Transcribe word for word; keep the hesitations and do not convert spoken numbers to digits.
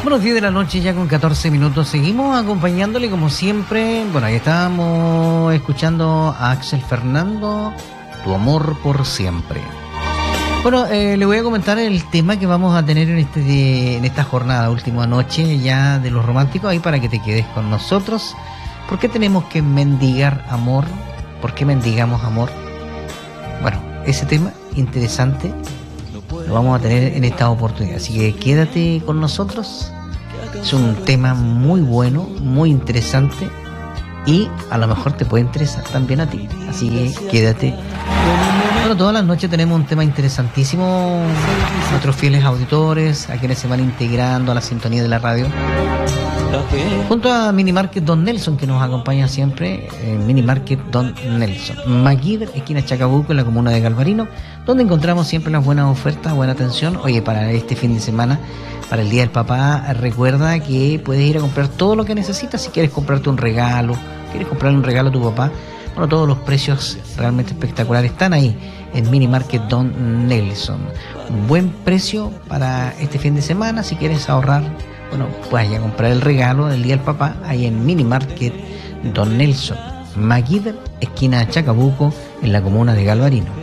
Bueno, diez de la noche ya con catorce minutos. Seguimos acompañándole como siempre. Bueno, ahí estábamos escuchando a Axel Fernando, Tu amor por siempre. Bueno, eh, le voy a comentar el tema que vamos a tener en, este de, en esta jornada, última noche ya de los románticos, ahí para que te quedes con nosotros. ¿Por qué tenemos que mendigar amor? ¿Por qué mendigamos amor? Bueno, ese tema interesante lo vamos a tener en esta oportunidad, así que quédate con nosotros. Es un tema muy bueno, muy interesante y a lo mejor te puede interesar también a ti, así que quédate. Bueno, todas las noches tenemos un tema interesantísimo, nuestros fieles auditores, a quienes se van integrando a la sintonía de la radio, junto a Minimarket Don Nelson, que nos acompaña siempre, eh, Minimarket Don Nelson, MacGyver, esquina Chacabuco, en la comuna de Galvarino, donde encontramos siempre las buenas ofertas, buena atención. Oye, para este fin de semana, para el Día del Papá, recuerda que puedes ir a comprar todo lo que necesitas. Si quieres comprarte un regalo, quieres comprarle un regalo a tu papá, bueno, todos los precios realmente espectaculares están ahí en Minimarket Don Nelson. Un buen precio para este fin de semana. Si quieres ahorrar, bueno, puedes ir a comprar el regalo del Día del Papá ahí en Minimarket Don Nelson, MacGyver, esquina Chacabuco, en la comuna de Galvarino.